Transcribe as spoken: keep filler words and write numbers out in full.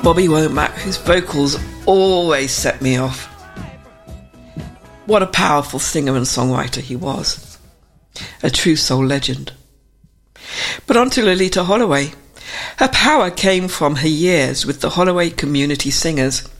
Bobby Womack, whose vocals always set me off. What a powerful singer and songwriter he was. A true soul legend. But on to Loleatta Holloway. Her power came from her years with the Holloway Community Singers,